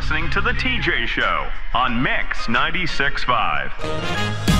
listening to The TJ Show on Mix 96.5.